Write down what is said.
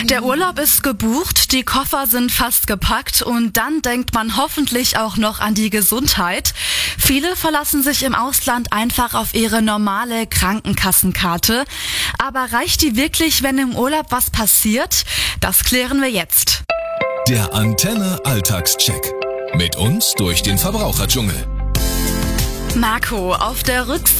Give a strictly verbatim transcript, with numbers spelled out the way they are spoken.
Der Urlaub ist gebucht, die Koffer sind fast gepackt und dann denkt man hoffentlich auch noch an die Gesundheit. Viele verlassen sich im Ausland einfach auf ihre normale Krankenkassenkarte. Aber reicht die wirklich, wenn im Urlaub was passiert? Das klären wir jetzt. Der Antenne Alltagscheck. Mit uns durch den Verbraucherdschungel. Marco, auf der Rückseite